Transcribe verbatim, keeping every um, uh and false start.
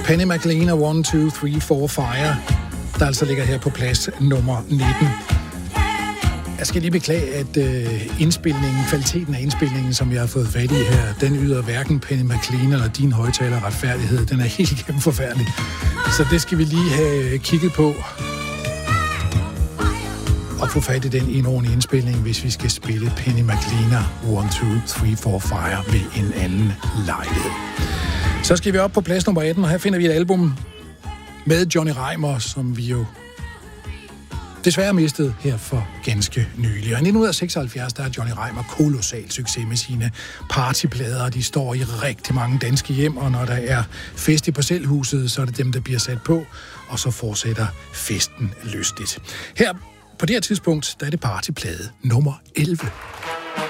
Penny McLean og one, two, three, four, fire, der altså ligger her på plads nummer nitten. Jeg skal lige beklage, at øh, indspilningen, kvaliteten af indspilningen, som jeg har fået fat i her, den yder hverken Penny McLean eller din højtaler retfærdighed. Den er helt igennem forfærdelig. Så det skal vi lige have kigget på og få fat i den i en ordentlig indspilning, hvis vi skal spille Penny McLean og one, two, three, four, fire ved en anden lejlighed. Så skal vi op på plads nummer atten, og her finder vi et album med Johnny Reimer, som vi jo desværre mistet her for ganske nylig. Og i nitten seksoghalvfjerds, der er Johnny Reimer kolossal succes med sine partyplader. De står i rigtig mange danske hjem, og når der er fest i parcelhuset, så er det dem, der bliver sat på, og så fortsætter festen lystigt. Her på det her tidspunkt, der er det partyplade nummer elleve.